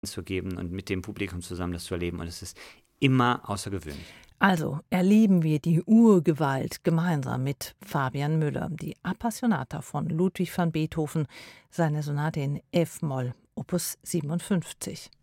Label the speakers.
Speaker 1: zu geben und mit dem Publikum zusammen das zu erleben. Und es ist immer außergewöhnlich.
Speaker 2: Also erleben wir die Urgewalt gemeinsam mit Fabian Müller, die Appassionata von Ludwig van Beethoven, seine Sonate in F-Moll, Opus 57.